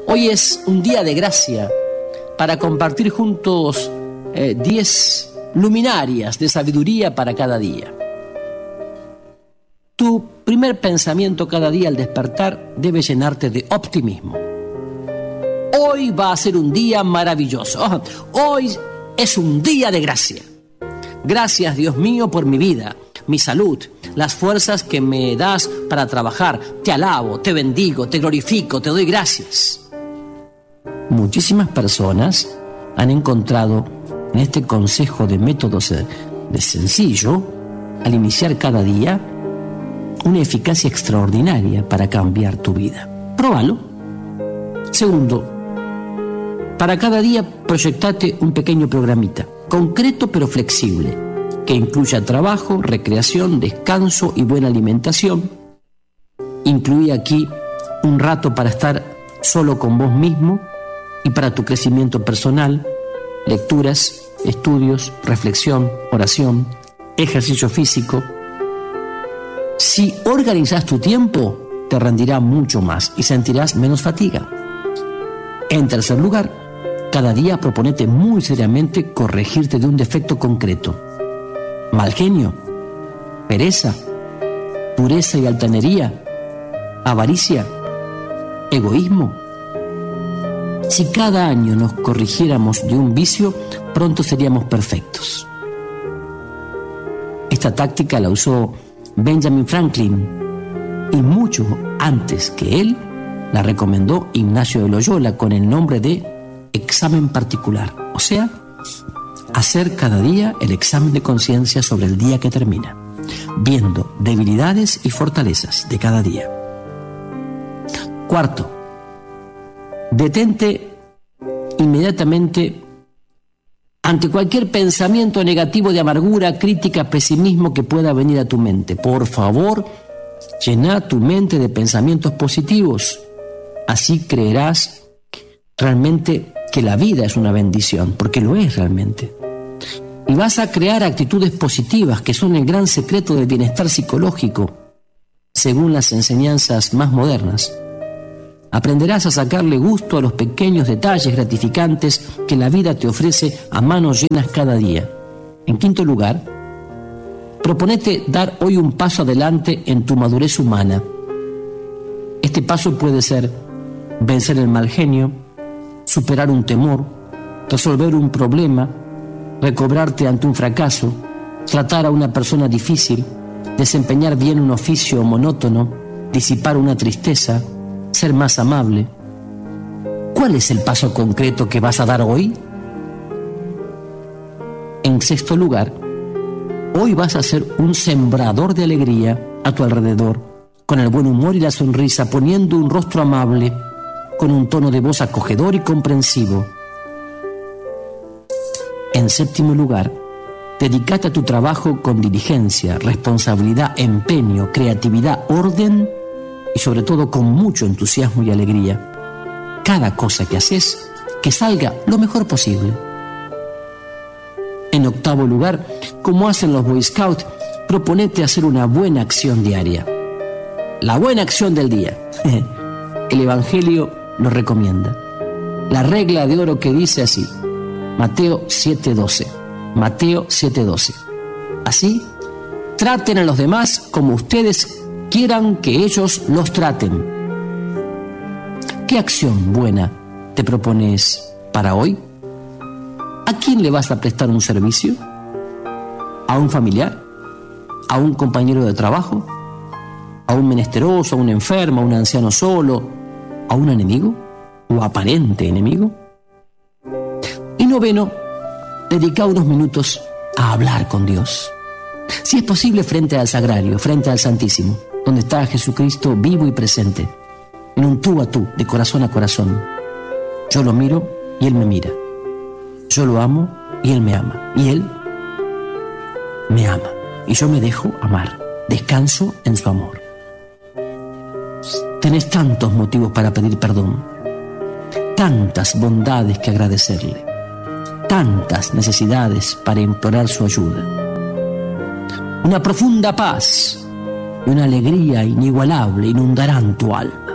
Hoy es un día de gracia para compartir juntos 10 luminarias de sabiduría para cada día. Tu primer pensamiento cada día al despertar debe llenarte de optimismo. Hoy va a ser un día maravilloso. Hoy es un día de gracia. Gracias, Dios mío, por mi vida, mi salud, las fuerzas que me das para trabajar. Te alabo, te bendigo, te glorifico, te doy gracias. Muchísimas personas han encontrado en este consejo de métodos de sencillo, al iniciar cada día, una eficacia extraordinaria para cambiar tu vida. Próbalo. Segundo, para cada día proyectate un pequeño programita, concreto pero flexible, que incluya trabajo, recreación, descanso y buena alimentación. Incluye aquí un rato para estar solo con vos mismo y para tu crecimiento personal, lecturas, estudios, reflexión, oración, ejercicio físico. Si organizas tu tiempo, te rendirá mucho más y sentirás menos fatiga. En tercer lugar, cada día proponete muy seriamente corregirte de un defecto concreto. Mal genio, pereza, dureza y altanería, avaricia, egoísmo. Si cada año nos corrigiéramos de un vicio, pronto seríamos perfectos. Esta táctica la usó Benjamin Franklin y mucho antes que él la recomendó Ignacio de Loyola con el nombre de examen particular, o sea, hacer cada día el examen de conciencia sobre el día que termina, viendo debilidades y fortalezas de cada día. Cuarto, detente inmediatamente ante cualquier pensamiento negativo de amargura, crítica, pesimismo que pueda venir a tu mente. Por favor, llena tu mente de pensamientos positivos. Así creerás realmente que la vida es una bendición, porque lo es realmente. Y vas a crear actitudes positivas, que son el gran secreto del bienestar psicológico, según las enseñanzas más modernas. Aprenderás a sacarle gusto a los pequeños detalles gratificantes que la vida te ofrece a manos llenas cada día. En quinto lugar, proponete dar hoy un paso adelante en tu madurez humana. Este paso puede ser vencer el mal genio, superar un temor, resolver un problema, recobrarte ante un fracaso, tratar a una persona difícil, desempeñar bien un oficio monótono, disipar una tristeza, ser más amable. ¿Cuál es el paso concreto que vas a dar hoy? En sexto lugar, hoy vas a ser un sembrador de alegría a tu alrededor, con el buen humor y la sonrisa, poniendo un rostro amable, con un tono de voz acogedor y comprensivo. En séptimo lugar, dedícate a tu trabajo con diligencia, responsabilidad, empeño, creatividad, orden y sobre todo con mucho entusiasmo y alegría. Cada cosa que haces, que salga lo mejor posible. En octavo lugar, como hacen los Boy Scouts, proponete hacer una buena acción diaria. La buena acción del día. El Evangelio lo recomienda. La regla de oro que dice así, Mateo 7:12. Mateo 7:12. Así, traten a los demás como ustedes quieran que ellos los traten. ¿Qué acción buena te propones para hoy? ¿A quién le vas a prestar un servicio? ¿A un familiar? ¿A un compañero de trabajo? ¿A un menesteroso, a un enfermo, a un anciano solo? ¿A un enemigo? ¿O aparente enemigo? Y noveno, dedica unos minutos a hablar con Dios. Si es posible, frente al sagrario, frente al Santísimo, donde está Jesucristo vivo y presente, en un tú a tú, de corazón a corazón. Yo lo miro y Él me mira. Yo lo amo y Él me ama. Y Él me ama. Y yo me dejo amar. Descanso en su amor. Tenés tantos motivos para pedir perdón, tantas bondades que agradecerle, tantas necesidades para implorar su ayuda. Una profunda paz y una alegría inigualable inundarán tu alma.